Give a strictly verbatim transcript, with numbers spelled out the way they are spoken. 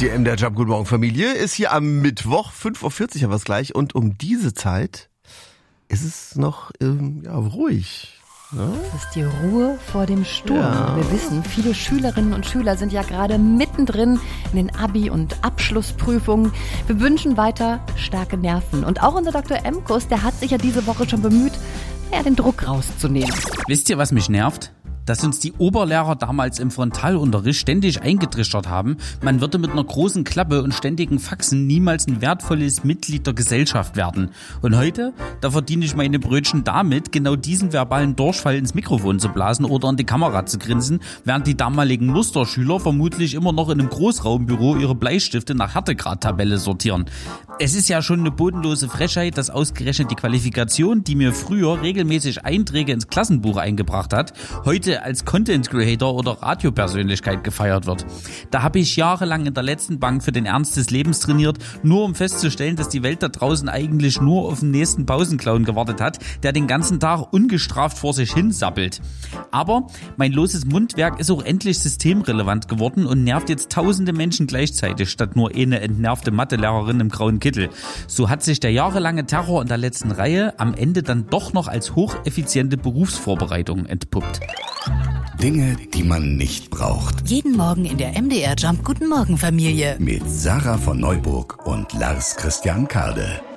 Die M D R Jump Guten Morgen Familie ist hier am Mittwoch, fünf Uhr vierzig haben wir es gleich. Und um diese Zeit ist es noch ähm, ja, ruhig. Ja? Das ist die Ruhe vor dem Sturm. Ja. Wir wissen, viele Schülerinnen und Schüler sind ja gerade mittendrin in den Abi- und Abschlussprüfungen. Wir wünschen weiter starke Nerven. Und auch unser Doktor Emkus, der hat sich ja diese Woche schon bemüht, ja, den Druck rauszunehmen. Wisst ihr, was mich nervt? Dass uns die Oberlehrer damals im Frontalunterricht ständig eingetrichtert haben, man würde mit einer großen Klappe und ständigen Faxen niemals ein wertvolles Mitglied der Gesellschaft werden. Und heute, da verdiene ich meine Brötchen damit, genau diesen verbalen Durchfall ins Mikrofon zu blasen oder in die Kamera zu grinsen, während die damaligen Musterschüler vermutlich immer noch in einem Großraumbüro ihre Bleistifte nach Härtegrad-Tabelle sortieren. Es ist ja schon eine bodenlose Frechheit, dass ausgerechnet die Qualifikation, die mir früher regelmäßig Einträge ins Klassenbuch eingebracht hat, heute als Content Creator oder Radiopersönlichkeit gefeiert wird. Da habe ich jahrelang in der letzten Bank für den Ernst des Lebens trainiert, nur um festzustellen, dass die Welt da draußen eigentlich nur auf den nächsten Pausenclown gewartet hat, der den ganzen Tag ungestraft vor sich hin sappelt. Aber mein loses Mundwerk ist auch endlich systemrelevant geworden und nervt jetzt tausende Menschen gleichzeitig, statt nur eine entnervte Mathelehrerin im grauen Kittel. So hat sich der jahrelange Terror in der letzten Reihe am Ende dann doch noch als hocheffiziente Berufsvorbereitung entpuppt. Dinge, die man nicht braucht. Jeden Morgen in der M D R Jump Guten Morgen Familie. Mit Sarah von Neuburg und Lars Christian Kade.